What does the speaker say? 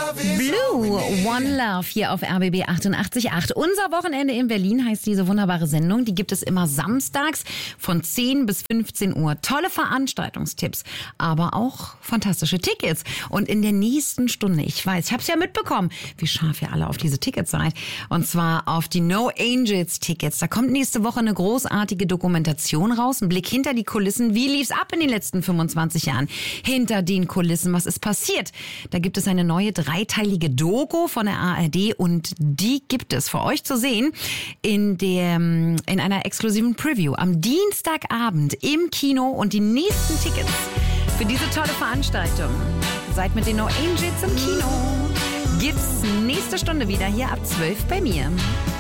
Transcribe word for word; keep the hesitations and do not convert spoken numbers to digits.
Blue, One Love hier auf R B B achtundachtzig Komma acht. Unser Wochenende in Berlin heißt diese wunderbare Sendung. Die gibt es immer samstags von zehn bis fünfzehn Uhr. Tolle Veranstaltungstipps, aber auch fantastische Tickets. Und in der nächsten Stunde, ich weiß, ich habe es ja mitbekommen, wie scharf ihr alle auf diese Tickets seid. Und zwar auf die No Angels Tickets. Da kommt nächste Woche eine großartige Dokumentation raus. Ein Blick hinter die Kulissen. Wie lief's ab in den letzten fünfundzwanzig Jahren? Hinter den Kulissen, was ist passiert? Da gibt es eine neue dreiteilige Doku von der A R D und die gibt es für euch zu sehen in der, in einer exklusiven Preview am Dienstagabend im Kino und die nächsten Tickets für diese tolle Veranstaltung. Seid mit den No Angels im Kino. Gibt's nächste Stunde wieder hier ab zwölf bei mir.